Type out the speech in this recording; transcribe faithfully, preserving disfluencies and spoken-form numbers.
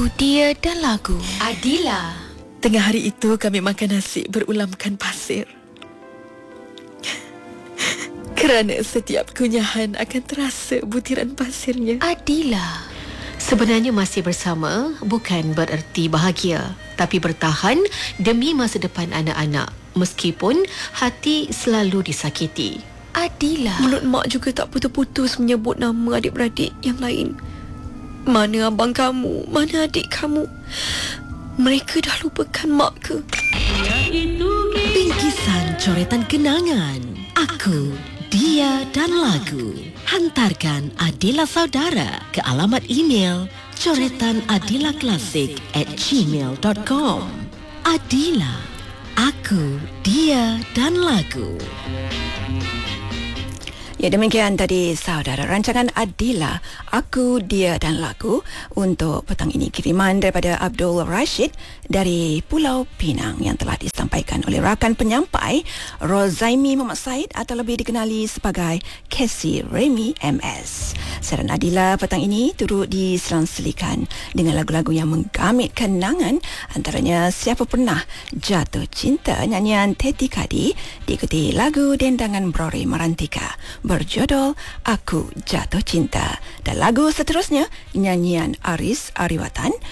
Dia dan Lagu. Adila. Tengah hari itu kami makan nasi berulamkan pasir. Kerana setiap kunyahan akan terasa butiran pasirnya. Adila. Sebenarnya masih bersama bukan bererti bahagia, tapi bertahan demi masa depan anak-anak, meskipun hati selalu disakiti. Adila. Mulut mak juga tak putus-putus menyebut nama adik-beradik yang lain. Mana abang kamu? Mana adik kamu? Mereka dah lupakan mak ke? Bingkisan coretan kenangan. Aku, Dia dan Lagu. Hantarkan Adila Saudara ke alamat email coretanadilaklasik at gmail dot com. Adila, Aku, Dia dan Lagu. Ya, demikian tadi saudara rancangan Adila, Aku, Dia dan Lagu untuk petang ini. Kiriman daripada Abdul Rashid dari Pulau Pinang yang telah disampaikan oleh rakan penyampai Rozaimi Muhammad Said atau lebih dikenali sebagai Casey Remy M S. Siaran Adila petang ini turut diselang-selikan dengan lagu-lagu yang menggamit kenangan, antaranya Siapa Pernah Jatuh Cinta nyanyian Teti Kadi, diikuti lagu dendangan Brori Marantika berjudul Aku Jatuh Cinta, dan lagu seterusnya nyanyian Aris Ariwatan